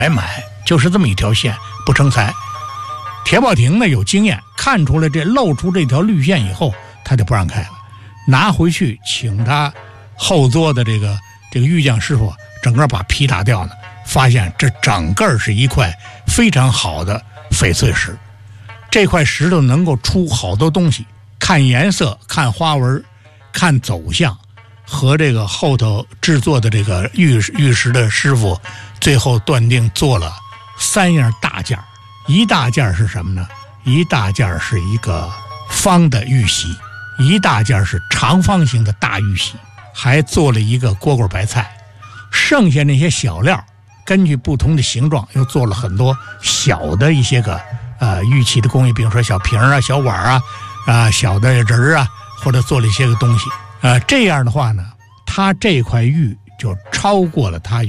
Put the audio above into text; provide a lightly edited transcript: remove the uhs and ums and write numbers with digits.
买，就是这么一条线，不成才。铁宝亭呢有经验，看出来这露出这条绿线以后，他就不让开了，拿回去请他后座的这个玉匠师傅整个把皮打掉呢，发现这整个是一块非常好的翡翠石。这块石头能够出好多东西，看颜色、看花纹、看走向，和这个后头制作的这个玉石的师傅最后断定做了3样大件。一大件是什么呢？一大件是一个方的玉玺，一大件是长方形的大玉玺，还做了一个蝈蝈白菜。剩下那些小料根据不同的形状又做了很多小的一些个玉器的工艺，比如说小瓶啊、小碗啊、小的人啊，或者做了一些个东西。这样的话呢，它这块玉就超过了它